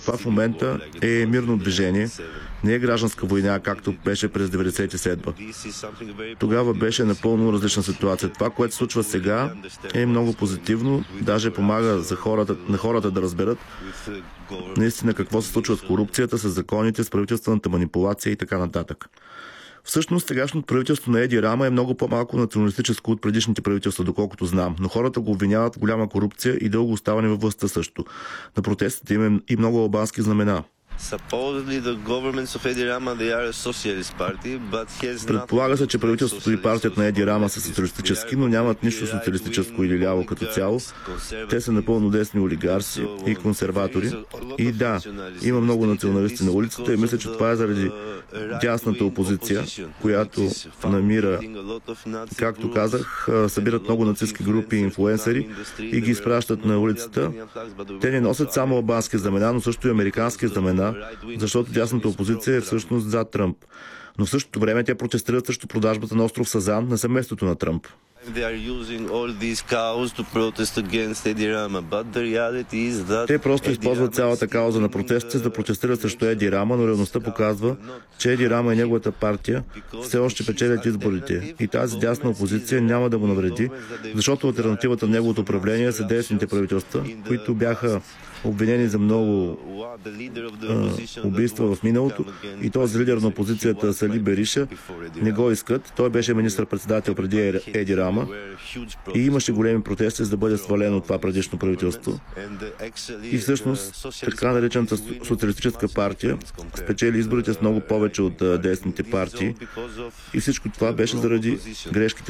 Това в момента е мирно движение, не е гражданска война, както беше през 1997. Тогава беше напълно различна ситуация. Това, което се случва сега, е много позитивно, даже помага на хората да разберат наистина какво се случва с корупцията, с законите, с правителствената манипулация и така нататък. Всъщност, сегашното правителство на Еди Рама е много по-малко националистическо от предишните правителства, доколкото знам, но хората го обвиняват в голяма корупция и дълго оставане във властта също. На протестите им и много албански знамена. Предполага се, че правителството и партията на Еди Рама са социалистически, но нямат нищо социалистическо или ляво като цяло. Те са напълно десни олигарси и консерватори. И да, има много националисти на улицата и мисля, че това е заради дясната опозиция, която намира, както казах, събират много нацистски групи и инфлуенсъри и ги изпращат на улицата. Те не носят само албански знамена, но също и американски знамена, защото дясната опозиция е всъщност за Тръмп. Но в същото време те протестират срещу продажбата на остров Сазан на семейството на Тръмп. Те просто използват цялата кауза на протестите, за да протестират срещу Еди Рама, но реалността показва, че Еди Рама и неговата партия все още печелят изборите. И тази дясна опозиция няма да му навреди, защото алтернативата на неговото управление са десните правителства, които бяха обвинени за много убийства в миналото, и този лидер на опозицията Сали Бериша не го искат. Той беше министър-председател преди Еди Рама и имаше големи протести за да бъде свалено от това предишно правителство. И всъщност така наречената социалистическа партия спечели изборите с много повече от десните партии и всичко това беше заради грешките